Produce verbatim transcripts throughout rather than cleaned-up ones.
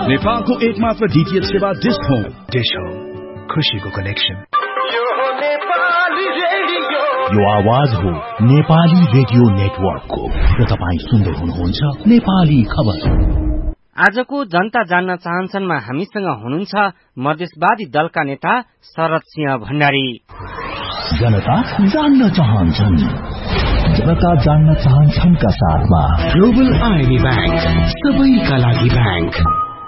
नेपालको एकमात्र डीटीएच सेवा डिश होम। डिश होम, खुशीको कनेक्सन। यो आवाज हो नेपाली रेडियो नेटवर्कको र तपाईँ सुन्दै हुनुहुन्छ नेपाली खबर। आजको जनता जान्न चाहन्छन्मा हामीसँग हुनुहुन्छ मधेसवादी दलका नेता शरद सिंह भण्डारी। जनता जान्न चाहन्छन्, जनता जान्न चाहन्छन् का साथमा ग्लोबल आईबी बैंक, सबैका लागि बैंक।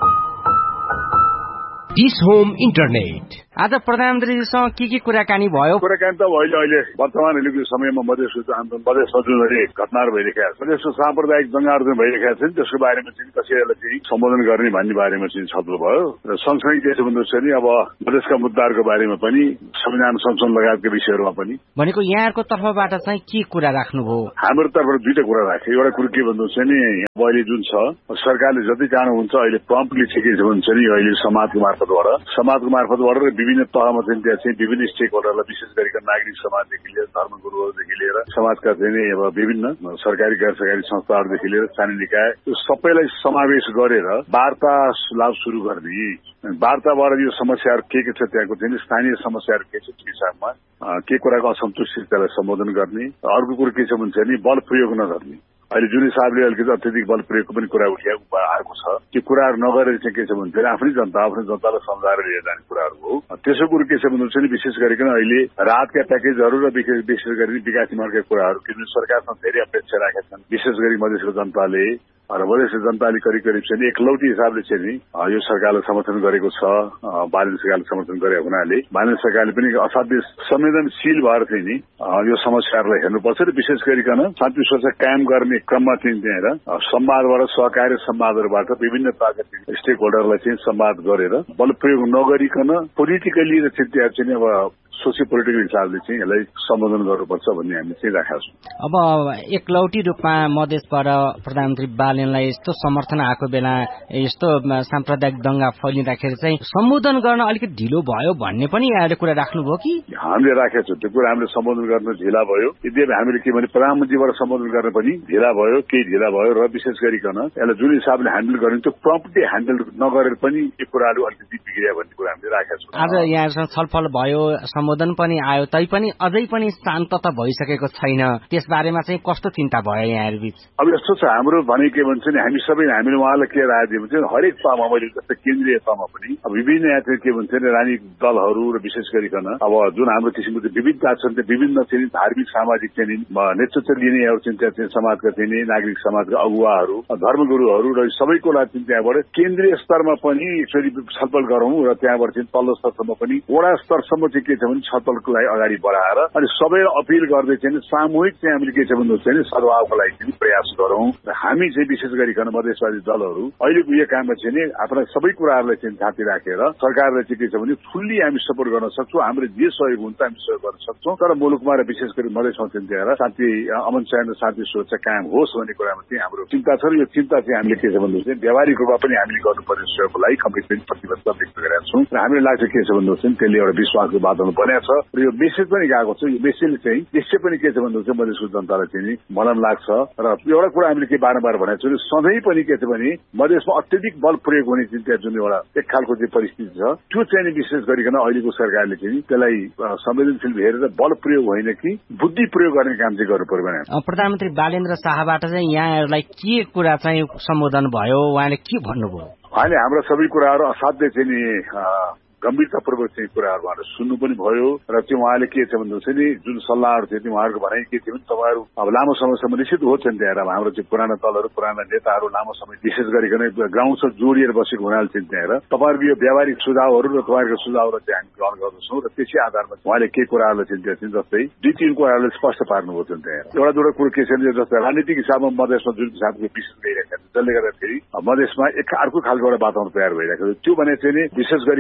Dish home internet. आज प्रधानमन्त्रीसँग के के कुराकानी भयो? कुराकानी त अहिले अहिले वर्तमान अहिलेको समयमा मधेसको आन्दोलन मधेसमा जुन घटनाहरू भइरहेका छन्, मधेसको साम्प्रदायिक दंगाहरू जुन भइरहेका छन्, त्यसको बारेमा चाहिँ कसैलाई चाहिँ सम्बोधन गर्ने भन्ने बारेमा चाहिँ छलफल भयो। र सँगसँगै के छ भन्दाखेरि अब मधेसका मुद्दाहरूको बारेमा पनि, संविधान संशोधन लगायतका विषयहरूमा पनि। भनेको यहाँको तर्फबाट चाहिँ के कुरा राख्नुभयो? हाम्रो तर्फबाट दुईटा कुरा राखे। एउटा कुरो के भन्नुहुन्छ नि, अहिले जुन छ सरकारले जति चाहनुहुन्छ अहिले प्रम्पटली चाहिँ के छ भन्छ नि, अहिले समाजको मार्फतबाट समाजको मार्फतबाट र विभिन्न तहमा चाहिँ त्यहाँ चाहिँ विभिन्न स्टेक होल्डरलाई, विशेष गरिकन नागरिक समाजदेखि लिएर धर्मगुरुहरूदेखि लिएर समाजका चाहिँ अब विभिन्न सरकारी गैर सरकारी संस्थाहरूदेखि लिएर स्थानीय निकाय, यो सबैलाई समावेश गरेर वार्तालाप सुरु गर्ने। वार्ताबाट यो समस्याहरू के के छ, त्यहाँको चाहिँ स्थानीय समस्याहरू के छ, त्यो हिसाबमा के कुराको असन्तुष्टितालाई सम्बोधन गर्ने। अर्को कुरो के छ भन्छ नि, बल प्रयोग नगर्ने। अहिले जुन हिसाबले अलिकति अत्यधिक बल प्रयोगको पनि कुरा उठिएको आएको छ, त्यो कुराहरू नगरेर चाहिँ के छ भने आफ्नै जनता आफ्नै जनतालाई सम्झाएर लिएर जाने कुराहरू हो। त्यसो कुरो के छ भन्नुहुन्छ नि, विशेष गरिकन अहिले राहतका प्याकेजहरू र विशेष गरी विकास निर्माणका कुराहरू किनभने सरकारसँग धेरै अपेक्षा राखेका छन्, विशेष गरी मधेसको जनताले र मधेसको जनताले करिब करिब चाहिँ एकलौटी हिसाबले चाहिँ नि यो सरकारलाई समर्थन गरेको छ। बालेन सरकारले समर्थन गरेको हुनाले बालेन सरकारले पनि असाध्य संवेदनशील भएर चाहिँ नि यो समस्याहरूलाई हेर्नुपर्छ र विशेष गरिकन शान्ति सुरक्षा कायम गर्ने क्रममा चाहिँ त्यहाँ संवादबाट, सहकार्य संवादहरूबाट विभिन्न तहका स्टेक होल्डरलाई चाहिँ संवाद गरेर बल प्रयोग नगरिकन पोलिटिकली र चाहिँ त्यहाँ चाहिँ अब सोसियो पोलिटिकल हिसाबले चाहिँ यसलाई सम्बोधन गर्नुपर्छ भन्ने हामी चाहिँ राखेका छौँ। अब एकलौटी रूपमा मधेसबाट प्रधानमन्त्री बालेनलाई यस्तो समर्थन आएको बेला यस्तो साम्प्रदायिक दंगा फैलिँदाखेरि चाहिँ सम्बोधन गर्न अलिकति ढिलो भयो भन्ने पनि यहाँले कुरा राख्नुभयो कि? हामीले राखेका छौँ त्यो कुरा। हामीले सम्बोधन गर्न ढिला भयो, यद्यपि हामीले के भने प्रधानमन्त्रीबाट सम्बोधन गर्न पनि ढिला भयो, केही ढिला भयो र विशेष गरिकन यसलाई जुन हिसाबले ह्यान्डल गर्ने त्यो प्रम्पटली ह्यान्डल नगरेर पनि यो कुराहरू अलिकति बिग्रियो भन्ने कुरा हामीले राखेका छौँ। आज यहाँसँग छलफल भयो, सम्बोधन पनि आयो, तैपनि अझै पनि शान्त त भइसकेको छैन। त्यसबारेमा चाहिँ कस्तो चिन्ता भयो यहाँहरू बीच? अब यस्तो छ, हाम्रो भने के भन्छ नि, हामी सबै हामीले उहाँलाई के राय दिए भन्छ हरेक तहमा, मैले जस्तै केन्द्रीय तहमा पनि अब विभिन्न यहाँ चाहिँ के भन्छ नि राजनीतिक दलहरू र विशेष गरिकन अब जुन हाम्रो किसिमको विविधता छन् त्यो विभिन्न चाहिँ धार्मिक सामाजिक चाहिँ नेतृत्व लिनेहरू चाहिँ त्यहाँ चाहिँ समाजका चाहिँ नागरिक समाजका अगुवाहरू, धर्मगुरुहरू र सबैको लागि त्यहाँबाट केन्द्रीय स्तरमा पनि एकचोटि छलफल गरौँ र त्यहाँबाट चाहिँ तल्लो स्तरसम्म पनि वडा स्तरसम्म चाहिँ के छ भने छलफलको लागि अगाडि बढाएर अनि सबैलाई अपिल गर्दै चाहिँ सामूहिक चाहिँ हामीले के छ भन्नु चाहिँ सद्भावको लागि चाहिँ प्रयास गरौँ र हामी चाहिँ विशेष गरिकन मधेसवादी दलहरू अहिलेको यो काममा चाहिँ नि आफ्ना सबै कुराहरूलाई चाहिँ थाती राखेर सरकारलाई चाहिँ के छ भने फुल्ली हामी सपोर्ट गर्न सक्छौँ। हाम्रो जे सहयोग हुन्छ हामी सहयोग गर्न सक्छौँ, तर मुलुकमा र विशेष गरी मधेसमा चाहिँ दिएर शान्ति अमन चयन र शान्ति सुरक्षा कायम होस् भन्ने कुरामा चाहिँ हाम्रो चिन्ता छ र यो चिन्ता चाहिँ हामीले के छ भन्नु चाहिँ व्यावहारिक रूपमा पनि हामीले गर्नुपर्ने सहयोगको लागि कमिटमेन्ट प्रतिबद्धता व्यक्त गरेका छौँ र हामीले लाग्छ के छ भन्नु चाहिँ त्यसले एउटा विश्वासको वातावरण बनेको छ र यो मेसेज पनि गएको छ। यो मेसेजले चाहिँ त्यसै पनि के छ भन्नु चाहिँ मधेसको जनतालाई चाहिँ मलन लाग्छ र एउटा कुरा हामीले के बारम्बार भनेको छौँ, सधैँ पनि के छ भने मधेसमा अत्यधिक बल प्रयोग हुने चाहिँ त्यहाँ जुन एउटा एक खालको चाहिँ परिस्थिति छ त्यो चाहिँ विशेष गरिकन अहिलेको सरकारले चाहिँ त्यसलाई संवेदनशील हेरेर बल प्रयोग होइन कि बुद्धि प्रयोग गर्ने काम चाहिँ गर्नु पर्यो। प्रधानमन्त्री बालेन्द्र शाहबाट चाहिँ यहाँहरूलाई के कुरा चाहिँ सम्बोधन भयो, उहाँले के भन्नुभयो? उहाँले हाम्रो सबै कुराहरू असाध्य चाहिँ नि गम्भीरतापूर्वक चाहिँ कुराहरू उहाँहरू सुन्नु पनि भयो र त्यो उहाँले के छ भन्नुहुन्छ नि जुन सल्लाहहरू थियो त्यो उहाँहरूको भनाइ के थियो भने तपाईँहरू अब लामो समयसम्म निश्चित हो नि त्यहाँ हाम्रो चाहिँ पुराना दलहरू पुराना नेताहरू लामो समय विशेष गरिकन ग्राउन्डसँग जोडिएर बसेको हुनाले चाहिँ त्यहाँ तपाईँहरूको यो व्यावहारिक सुझावहरू र तपाईँहरूको सुझावहरू चाहिँ हामी ग्रहण गर्दछौँ र त्यसै आधारमा उहाँले के कुराहरूलाई चाहिँ त्यहाँ जस्तै दुई तिन कुराहरूले स्पष्ट पार्नुभयो त्यहाँ एउटा दुईवटा कुरो के छ भने जस्तै राजनीतिक हिसाबमा मधेसमा जुन हिसाबको विशेष गइरहेको छ जसले गर्दाखेरि मधेसमा एक अर्को खालको एउटा वातावरण तयार भइरहेको छ। त्यो भने चाहिँ नि विशेष गरिकन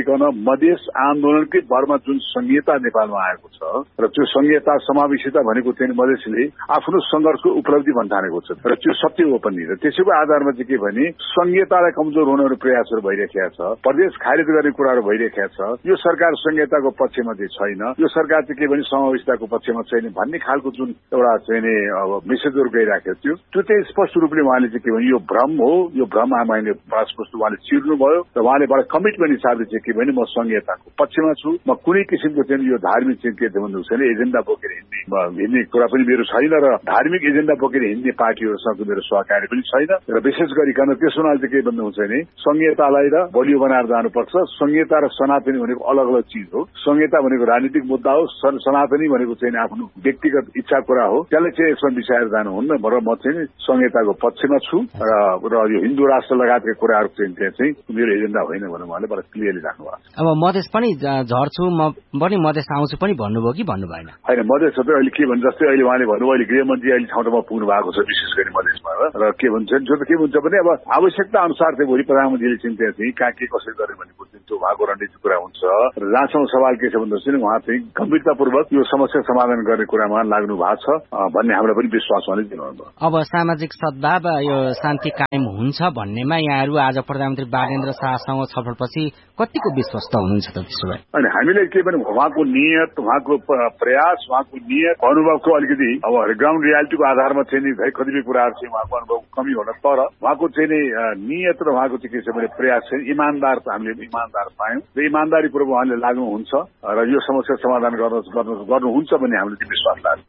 मधेस आन्दोलनकै भरमा जुन संहिता नेपालमा आएको छ र त्यो संहिता समावेशिता भनेको चाहिँ मधेसले आफ्नो संघर्षको उपलब्धि भन्न ठानेको छ र त्यो सत्य हो पनि र त्यसैको आधारमा चाहिँ के भने संहितालाई कमजोर हुने प्रयासहरू भइरहेका छ, प्रदेश खारिज गर्ने कुराहरू भइरहेका छ। यो सरकार संहिताको पक्षमा चाहिँ छैन, यो सरकार चाहिँ के भने समावेशिताको पक्षमा छैन भन्ने खालको जुन एउटा चाहिँ अब मेसेजहरू गइराखेको थियो त्यो चाहिँ स्पष्ट रूपले उहाँले चाहिँ के भने यो भ्रम हो, यो भ्रम आमाले स्पष्ट उहाँले चिर्नुभयो र उहाँले बडा कमिटमेन्ट हिसाबले चाहिँ के भने म संहिताको पक्षमा छु, म कुनै किसिमको चाहिँ यो धार्मिक चाहिँ के भन्नु छैन एजेन्डा बोकेर हिँड्ने हिँड्ने कुरा पनि मेरो छैन र धार्मिक एजेन्डा बोकेर हिँड्ने पार्टीहरूसँग मेरो सहकारी पनि छैन र विशेष गरिकन त्यस हुनाले चाहिँ के भन्नुहुन्छ भने संहितालाई र बलियो बनाएर जानुपर्छ। संहिता र सनातनी भनेको अलग अलग चिज हो। संहिता भनेको राजनीतिक मुद्दा हो, सनातनी भनेको चाहिँ आफ्नो व्यक्तिगत इच्छा कुरा हो, त्यसले चाहिँ यसमा मिसाएर जानुहुन्न र म चाहिँ संहिताको पक्षमा छु र यो हिन्दू राष्ट्र लगायतका कुराहरू चाहिँ त्यहाँ चाहिँ मेरो एजेन्डा होइन भनेर उहाँले बडा क्लियरली राख्नुभएको छ। अब मधेस पनि झर्छु म पनि मधेस आउँछु पनि भन्नुभयो कि भन्नु भएन? होइन, मधेस चाहिँ अहिले के भन्छ जस्तै अहिले उहाँले भन्नुभयो अहिले गृहमन्त्री अहिले ठाउँ ठाउँमा पुग्नु भएको छ विशेष गरी मधेसमा र के भन्छ जो त के भन्छ भने अब आवश्यकता अनुसार चाहिँ भोलि प्रधानमन्त्रीले चाहिँ त्यहाँ चाहिँ कहाँ के कसरी गर्ने भन्ने कुरो त्यो उहाँको रणनीति कुरा हुन्छ र जहाँसम्म सवाल के छ भन्दाखेरि उहाँ चाहिँ गम्भीरतापूर्वक यो समस्या समाधान गर्ने कुरामा लाग्नु भएको छ भन्ने हामीलाई पनि विश्वास उहाँले दिनुभयो। अब सामाजिक सद्भाव यो शान्ति कायम हुन्छ भन्नेमा यहाँहरू आज प्रधानमन्त्री बालेन्द्र शाहसँग छलफलपछि कतिको विश्वस्त हुनुहुन्छ त त्यसो भए? अनि हामीले के भने उहाँको नियत, उहाँको प्रयास, उहाँको नियत अनुभवको अलिकति अब ग्राउन्ड रियालिटीको आधारमा चाहिँ नि कतिपय कुराहरू चाहिँ उहाँको अनुभव कमी होला, तर उहाँको चाहिँ नि नियत र उहाँको चाहिँ के छ भने प्रयास चाहिँ इमान्दार हामीले इमान्दार पायौँ र इमान्दारी पूर्वक उहाँले लाग्नुहुन्छ र यो समस्या समाधान गर्न गर्नुहुन्छ भन्ने हामीले विश्वास लाग्छ।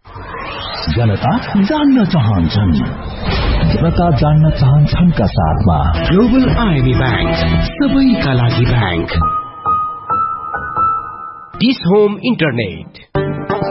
जनता जान्न चाहन्छन्, जनता जान्न चाहन्छन् का साथमा ग्लोबल आईबी बैंक, सबैका लागि बैंक। Dish home internet